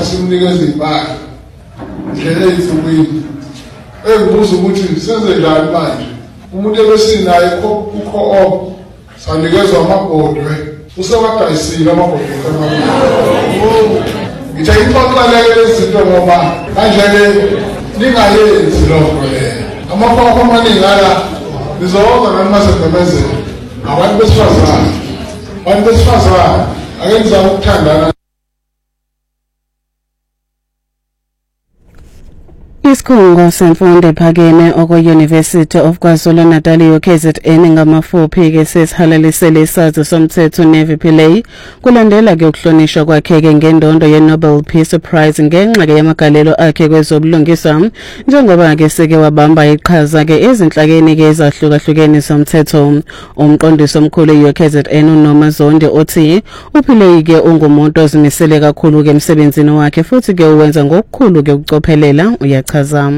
simnikeze impahla ndlela eziwini engibuza ukuthi senze njani manje umuntu ebesinaye ukho sanikezwa amabhodwe usewadayisile amabhodwe ngithe ixoxeleke lezinto ngoba kanje-ke ningayenzi lokho amafoko amaningi ala nizoza nanimasedemezela abantu besifazane ake nizame ukuthandana. Isikhungo semfundo ephakeme oko-University of KwaZulu-Natal UKZN ngamafuphi-ke sesihalalisele isazi somthetho Nevi Pillay kulandela-ke ukuhlonishwa kwakhe-ke ngendondo ye-Nobel Peace Prize ngenxa-ke yamagalelo akhe kwezobulungiswa njengoba-ke seke wabamba iqhaza-ke ezinhlakeni-ke ezahlukahlukene zomthetho. Umqondisi omkhulu e-UKZN uNoma Zondi othi uPillay-ke ungumuntu ozimisele kakhulu-ke emsebenzini wakhe futhi-ke uwenza ngokukhulu-ke ukucophelela uyachaza.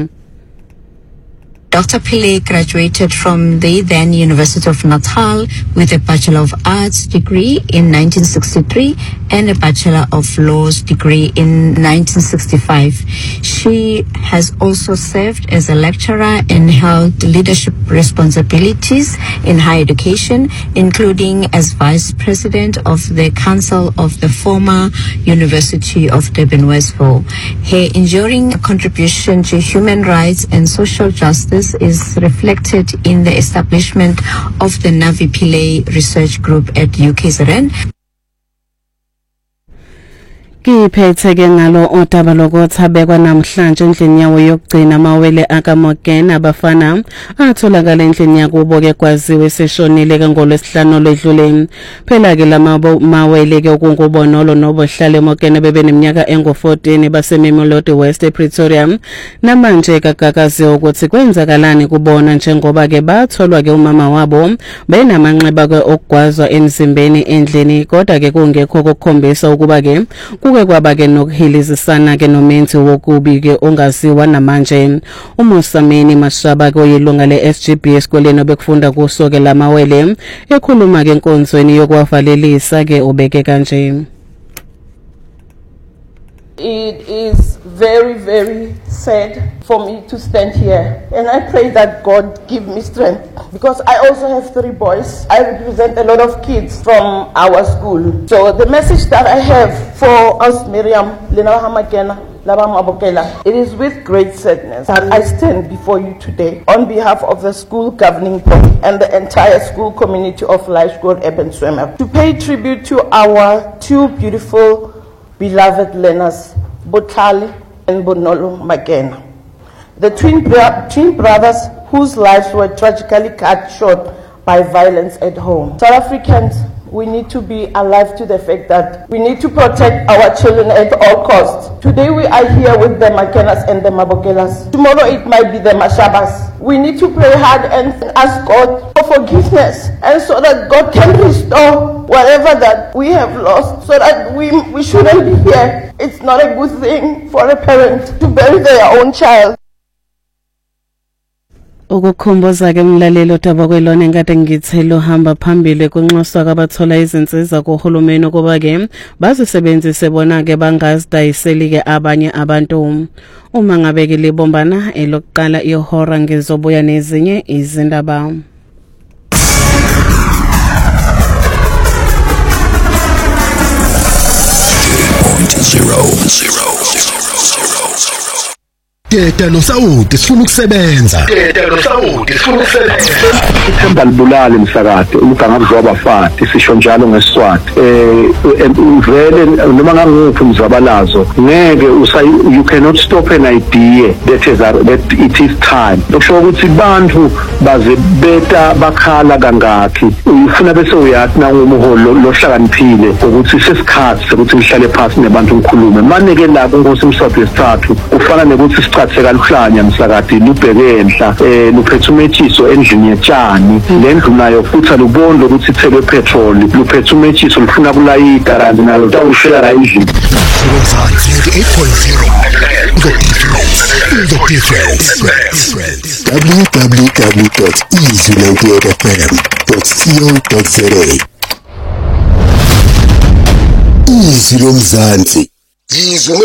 Dr. Pillay graduated from the then University of Natal with a Bachelor of Arts degree in 1963 and a Bachelor of Laws degree in 1965. She has also served as a lecturer and held leadership responsibilities in higher education, including as Vice President of the Council of the former University of Durban-Westville. Her enduring contribution to human rights and social justice is reflected in the establishment of the Nevi Pillay Research Group at UKZN. Kiphethe-ke ngalo udaba lokuthi abekwa namhlanje endlini yawo yokugcina amawele akaMorgan abafana atholakala endlini yakubo-ke kwaziwe seshonile-ke ngolwesihlanu olwedlule. Phela-ke lamawele-ke okungubonolo nobohlale eMorgan bebeneminyaka engu-14 baseMamelodi West ePretoria namanje kagagaziwe ukuthi kwenzakalani kubona njengoba-ke batholwa-ke umama wabo benamanxeba-ke okugwazwa emzimbeni endlini kodwa-ke kungekho kokukhombisa ukuba-ke kwaba-ke nokuhilizisana-ke nomenzi wokubi-ke ongaziwa namanje. uMusameni Mashaba-ke oyilunga le-SGB esikoleni obekufunda kuso-ke lamawele ekhuluma-ke enkonzweni yokuwavalelisa-ke ubeke kanje. It is very, very sad for me to stand here, and I pray that God give me strength because I also have 3 boys. I represent a lot of kids from our school. So the message that I have for us, Miriam, Lena Hamakena, it is with great sadness that I stand before you today on behalf of the school governing body and the entire school community of Laishgold Eben Swimmer to pay tribute to our 2 beautiful beloved learners, Botali and Bonolo Magena, the twin brothers whose lives were tragically cut short by violence at home. South Africans, we need to be alive to the fact that we need to protect our children at all costs. Today we are here with the Makenas and the Mabokelas. Tomorrow it might be the Mashabas. We need to pray hard and ask God for forgiveness, and so that God can restore whatever that we have lost, so that we shouldn't be here. It's not a good thing for a parent to bury their own child. Ukukhumbuza-ke mlaleli udaba kwelona engade ngithe lohamba phambili kunxuswa kwabathola izinsiza kuhulumeni ukuba-ke bazisebenzise bona-ke bangazidayiseli-ke abanye abantu. Uma ngabe-ke libombana elokuqala ihora ngizobuya nezinye izindaba. Teta noSawuti sifuna ukusebenza. Ithemba libulali msakade umgangazo wabafati sisho njalo ngeSiswati. Vele noma nganguphi umzabalazo ngeke you cannot stop an idea that it is time. Lokusho ukuthi bantu baze beta bakhala kangaki ufuna bese uyathi na umuholo lohlakaniphile ukuthi sesikhathi sokuthi ngihlale phansi nabantu ngikhulume manike la kunkosi umsapho wesithathu kufana nokuthi sicatsheka luhlanya msakade lubheke enhla luphethe umethiso endlini yetshani lendlu nayo futhi aluboni ukuthi ithelwe petrol luphethe umethiso lufuna kulayita kanti nalo tawushela endlini. 98.0 The difference. www.easy98fm.co.za Easy Lomzansi.